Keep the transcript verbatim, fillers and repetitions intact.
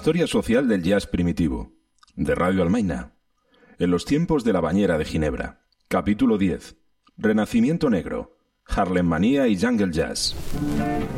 Historia social del jazz primitivo, de Radio Almaina. En los tiempos de la bañera de Ginebra. Capítulo diez. Renacimiento negro, Harlem Manía y Jungle Jazz.